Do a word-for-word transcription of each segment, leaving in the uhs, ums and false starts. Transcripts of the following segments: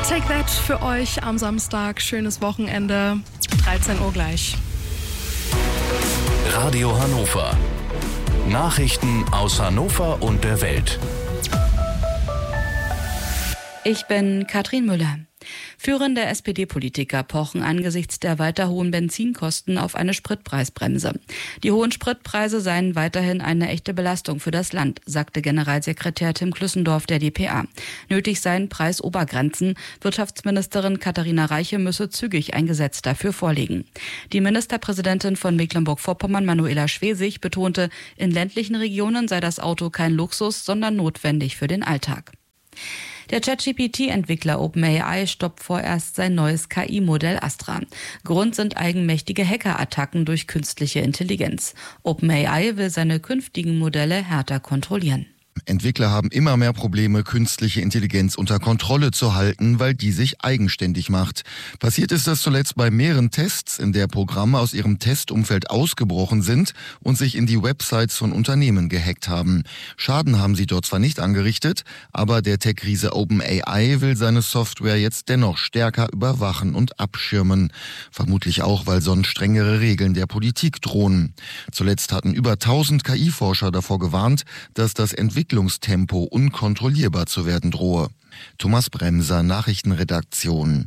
Take That für euch am Samstag. Schönes Wochenende. dreizehn Uhr gleich. Radio Hannover. Nachrichten aus Hannover und der Welt. Ich bin Katrin Müller. Führende S P D-Politiker pochen angesichts der weiter hohen Benzinkosten auf eine Spritpreisbremse. Die hohen Spritpreise seien weiterhin eine echte Belastung für das Land, sagte Generalsekretär Tim Klüssendorf der d p a. Nötig seien Preisobergrenzen. Wirtschaftsministerin Katharina Reiche müsse zügig ein Gesetz dafür vorlegen. Die Ministerpräsidentin von Mecklenburg-Vorpommern, Manuela Schwesig, betonte, in ländlichen Regionen sei das Auto kein Luxus, sondern notwendig für den Alltag. Der ChatGPT-Entwickler OpenAI stoppt vorerst sein neues K I-Modell Astra. Grund sind eigenmächtige Hackerattacken durch künstliche Intelligenz. OpenAI will seine künftigen Modelle härter kontrollieren. Entwickler haben immer mehr Probleme, künstliche Intelligenz unter Kontrolle zu halten, weil die sich eigenständig macht. Passiert ist das zuletzt bei mehreren Tests, in der Programme aus ihrem Testumfeld ausgebrochen sind und sich in die Websites von Unternehmen gehackt haben. Schaden haben sie dort zwar nicht angerichtet, aber der Tech-Riese OpenAI will seine Software jetzt dennoch stärker überwachen und abschirmen. Vermutlich auch, weil sonst strengere Regeln der Politik drohen. Zuletzt hatten über tausend K I-Forscher davor gewarnt, dass das Entwicklungstempo unkontrollierbar zu werden drohe. Thomas Bremser, Nachrichtenredaktion.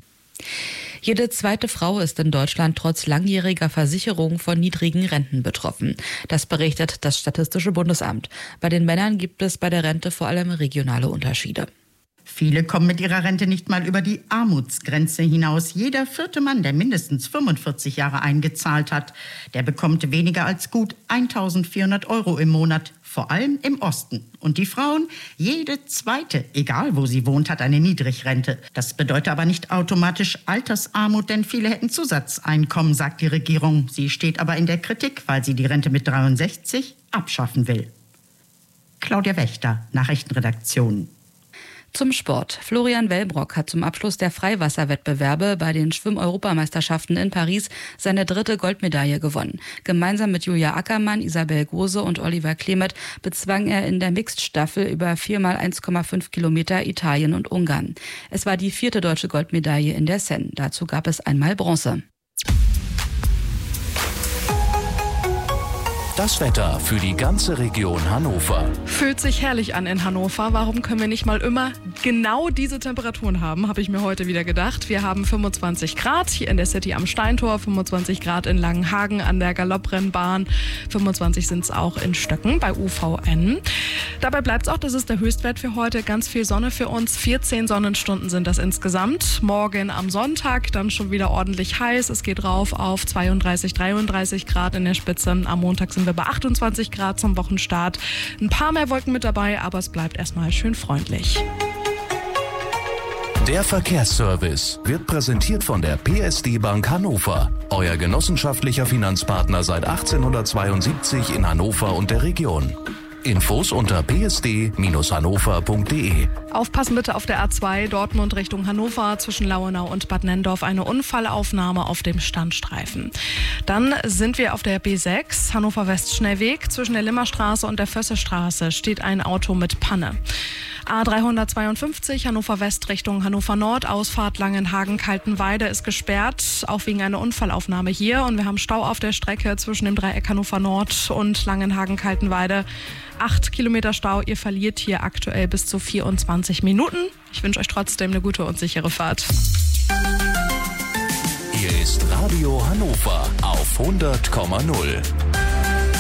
Jede zweite Frau ist in Deutschland trotz langjähriger Versicherung von niedrigen Renten betroffen. Das berichtet das Statistische Bundesamt. Bei den Männern gibt es bei der Rente vor allem regionale Unterschiede. Viele kommen mit ihrer Rente nicht mal über die Armutsgrenze hinaus. Jeder vierte Mann, der mindestens fünfundvierzig Jahre eingezahlt hat, der bekommt weniger als gut eintausendvierhundert Euro im Monat, vor allem im Osten. Und die Frauen, jede zweite, egal wo sie wohnt, hat eine Niedrigrente. Das bedeutet aber nicht automatisch Altersarmut, denn viele hätten Zusatzeinkommen, sagt die Regierung. Sie steht aber in der Kritik, weil sie die Rente mit dreiundsechzig abschaffen will. Claudia Wächter, Nachrichtenredaktion. Zum Sport. Florian Wellbrock hat zum Abschluss der Freiwasserwettbewerbe bei den Schwimm-Europameisterschaften in Paris seine dritte Goldmedaille gewonnen. Gemeinsam mit Julia Ackermann, Isabel Gose und Oliver Klemet bezwang er in der Mixed-Staffel über vier mal eins Komma fünf Kilometer Italien und Ungarn. Es war die vierte deutsche Goldmedaille in der Seine. Dazu gab es einmal Bronze. Das Wetter für die ganze Region Hannover. Fühlt sich herrlich an in Hannover. Warum können wir nicht mal immer genau diese Temperaturen haben, habe ich mir heute wieder gedacht. Wir haben fünfundzwanzig Grad hier in der City am Steintor, fünfundzwanzig Grad in Langenhagen an der Galopprennbahn, fünfundzwanzig sind es auch in Stöcken bei U V N. Dabei bleibt es auch, das ist der Höchstwert für heute, ganz viel Sonne für uns. vierzehn Sonnenstunden sind das insgesamt. Morgen am Sonntag dann schon wieder ordentlich heiß. Es geht rauf auf zweiunddreißig, dreiunddreißig Grad in der Spitze. Am Montag sind wir bei achtundzwanzig Grad zum Wochenstart. Ein paar mehr Wolken mit dabei, aber es bleibt erstmal schön freundlich. Der Verkehrsservice wird präsentiert von der P S D Bank Hannover. Euer genossenschaftlicher Finanzpartner seit achtzehnhundertzweiundsiebzig in Hannover und der Region. Infos unter p s d Bindestrich hannover punkt d e. Aufpassen bitte auf der A zwei Dortmund Richtung Hannover zwischen Lauenau und Bad Nendorf. Eine Unfallaufnahme auf dem Standstreifen. Dann sind wir auf der B sechs Hannover West Schnellweg. Zwischen der Limmerstraße und der Fössestraße steht ein Auto mit Panne. A dreihundertzweiundfünfzig Hannover West Richtung Hannover Nord. Ausfahrt Langenhagen-Kaltenweide ist gesperrt, auch wegen einer Unfallaufnahme hier. Und wir haben Stau auf der Strecke zwischen dem Dreieck Hannover Nord und Langenhagen-Kaltenweide. Acht Kilometer Stau. Ihr verliert hier aktuell bis zu vierundzwanzig Minuten. Ich wünsche euch trotzdem eine gute und sichere Fahrt. Hier ist Radio Hannover auf hundert Komma null.